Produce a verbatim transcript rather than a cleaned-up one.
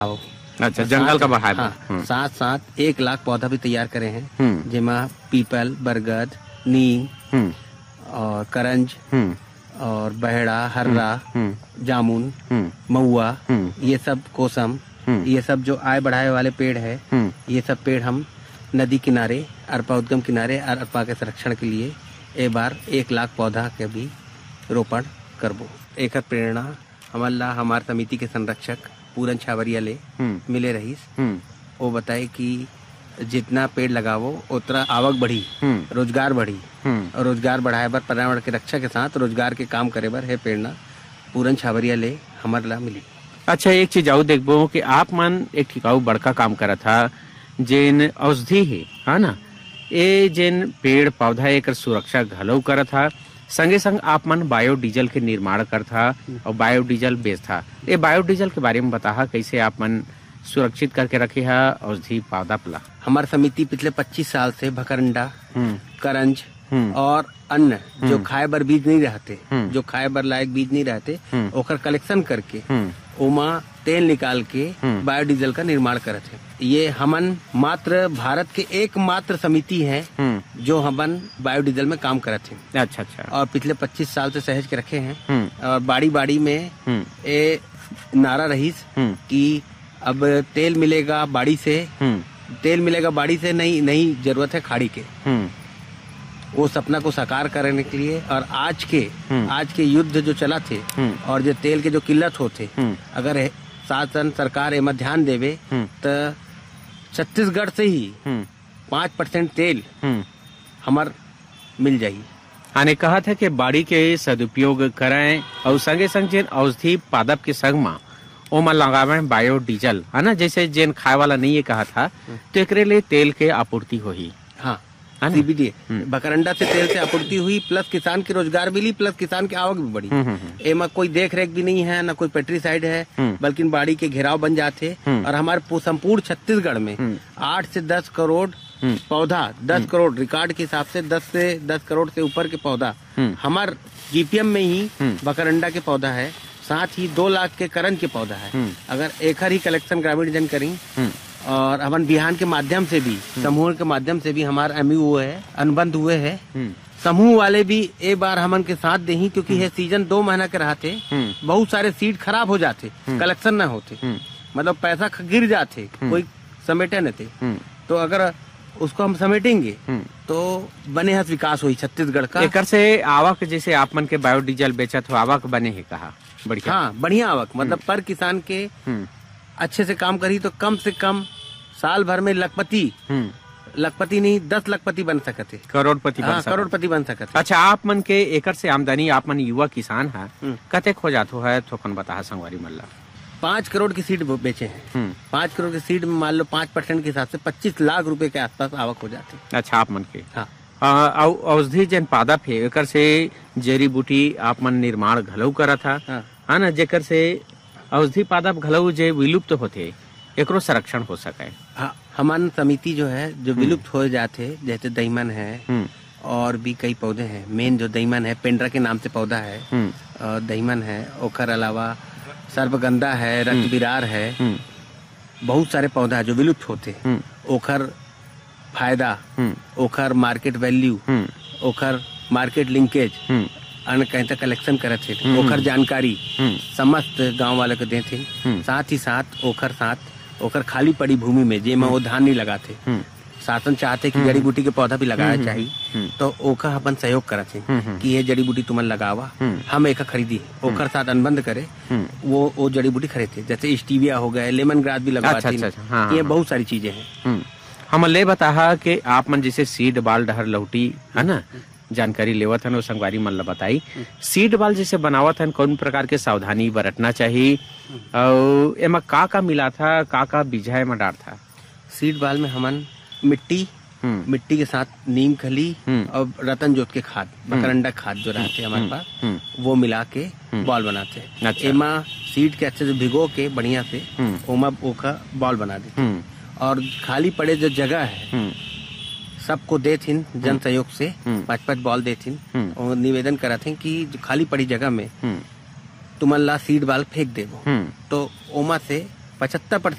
अच्छा, जंगल का बढ़ाए। हाँ, साथ साथ एक लाख पौधा भी तैयार करे हैं, जिसमें पीपल, बरगद, नीम और करंज और बहेड़ा, हर्रा, जामुन, महुआ, ये सब कोसम, ये सब जो आय बढ़ाए वाले पेड़ है, ये सब पेड़ हम नदी किनारे, अरपा उद्गम किनारे और अरपा के संरक्षण के लिए एक बार एक लाख पौधा के भी रोपण करबो। एक प्रेरणा हमारा हमार समिति के संरक्षक पूरन छावरिया ले मिले रहीस। वो बताए कि जितना पेड़ लगावो उतना आवक बढ़ी, रोजगार बढ़ी, और रोजगार बढ़ाए बर पर्यावरण के रक्षा के साथ रोजगार के काम करे बर है प्रेरणा पूरन छावरिया ले हमार ला मिली। अच्छा, एक चीज आऊ देखबो कि आप मन एक ठिकाऊ बड़का काम करा था, जेन औषधि है, है ना, ये जेन पेड़ पौधा एक सुरक्षा घलो करा था, संगे संग आप मन बायोडीजल के निर्माण कर था और बायोडीजल बेच था। ये बायोडीजल के बारे में बता, कैसे आप मन सुरक्षित करके रखे है औषधि पौधा पला। हमार समिति पिछले पच्चीस साल से भकरंडा, करंज और अन्य जो खाए बर बीज नहीं रहते, जो खाए बर लायक बीज नहीं रहते, ओकर कलेक्शन करके ओमा तेल निकाल के बायोडीजल का निर्माण करते हैं। ये हमन मात्र भारत के एकमात्र समिति है जो हमन बायोडीजल में काम करते हैं। अच्छा अच्छा। और पिछले पच्चीस साल से सहेज के रखे हैं। और बाड़ी बाड़ी में ये नारा रहीस कि अब तेल मिलेगा बाड़ी से, तेल मिलेगा बाड़ी से, नहीं नहीं जरूरत है खाड़ी के। वो सपना को साकार करने के लिए और आज के आज के युद्ध जो चला थे और जो तेल के जो किल्लत होते, अगर शासन सरकार एमा ध्यान देवे तो छत्तीसगढ़ से ही पाँच परसेंट तेल हमार मिल जाये। आने कहा था कि बाड़ी के सदुपयोग करें और संगे संग जेन औषधि पादप के संग में ओमा लगावे बायोडीजल, है ना, जैसे जेन खाए वाला नहीं है कहा था, तो एक लिए तेल के आपूर्ति होही। हाँ, सीबीडी बकरंडा से तेल से आपूर्ति हुई, प्लस किसान के रोजगार मिली, प्लस किसान की आवक भी बढ़ी। एमा कोई देख रेख भी नहीं है, न कोई पेट्रीसाइड है, बल्कि बाड़ी के घेराव बन जाते। और हमारे संपूर्ण छत्तीसगढ़ में आठ से दस करोड़ पौधा, दस करोड़ रिकॉर्ड के हिसाब से दस से दस करोड़ से ऊपर के पौधा हमार जीपीएम में ही बकरंडा के पौधा है। साथ ही दो लाख के करंज के पौधा है। अगर एक ही कलेक्शन ग्रामीण जन करी और हमन बिहान के माध्यम से भी, समूह के माध्यम से भी हमारा एमयू हुए है, अनुबंध हुए है। समूह वाले भी एक बार हमन के साथ दे, क्योंकि ये सीजन दो महीना के रहते, बहुत सारे सीड खराब हो जाते, कलेक्शन न होते, मतलब पैसा गिर जाते, कोई समेटे न थे। तो अगर उसको हम समेटेंगे तो बने हस विकास हुई छत्तीसगढ़ का। एकर से आवक, जैसे आप मन के बायोडीजल बेचत हो, आवक बने है कहा बढ़िया। हाँ, बढ़िया आवक, मतलब पर किसान के अच्छे से काम करी तो कम से कम साल भर में लखपति, लखपति नहीं दस लखपति बन सकते, करोड़पति बन हाँ, करोड़पति बन सकते। अच्छा, आप मन के एकर से आमदनी, आप मन युवा किसान है, कतेक हो जात हो है थोकन बता संगवारी मल्ला। पाँच करोड़ की सीड बेचे हैं। पाँच करोड़ की सीड में मान लो पाँच परसेंट के हिसाब से पच्चीस लाख रुपए के आसपास आवक हो जाती है। अच्छा, आप मन के हाँ। औषधि जन पादप है, एकर से जड़ी बूटी आप मन निर्माण घलऊ करा था, है ना, जेकर से औषधि पादप घलऊ जे विलुप्त होते, एकरो संरक्षण हो सके। हाँ, हमारी समिति जो है जो विलुप्त हो जाते, जैसे दईमन है और भी कई पौधे हैं। मेन जो दईमन है, पेंड्रा के नाम से पौधा है, और दईमन है, ओकर अलावा सर्वगंधा है, रक्त बिरार है, बहुत सारे पौधा जो विलुप्त होते, ओकर फायदा, ओकर मार्केट वैल्यू, ओकर मार्केट लिंकेज अन्य कहीं तक कलेक्शन करे थे, ओकर जानकारी समस्त गांव वाले को देते। साथ ही साथ ओकर साथ ओकर खाली पड़ी भूमि में जेमा वो धान नहीं लगाते, शासन चाहते कि जड़ी बूटी के पौधा भी लगाया चाहिए, तो ओकर अपन सहयोग करते कि ये जड़ी बूटी तुमन लगावा, हम एक खरीदी, ओकर साथ अनुबंध करे, वो वो जड़ी बूटी खरीदते। जैसे स्टीविया हो गए, लेमन ग्रास भी लगवाते हैं। अच्छा, अच्छा, हाँ, ये बहुत सारी चीजें हैं। हम ले बता कि आप मन जैसे सीड बाल डहर लौटी, है ना, जानकारी लेवत हन, संगवारी मन ला बताई। सीड बाल जैसे बनावत हन, कौन प्रकार के सावधानी बरतना चाहिए और एमा का का मिला था, का का बीजा में डार था। सीड बाल में हमन मिट्टी, मिट्टी के साथ नीम खली और रतन जोत के खाद, बकरंडा खाद जो रहते हैं हमारे पास, वो मिला के बॉल बनाते हैं। अच्छा। एमा सीड के अच्छे से भिगो के बढ़िया से ओमा ओका बॉल बना देते हैं। और खाली पड़े जो जगह है सबको देथिन जन सहयोग से पाँच पाँच बॉल देथिन, और निवेदन कराथे कि जो खाली पड़ी जगह में तुमन ला सीड बाल फेंक देवो, तो ओमा से पचहत्तर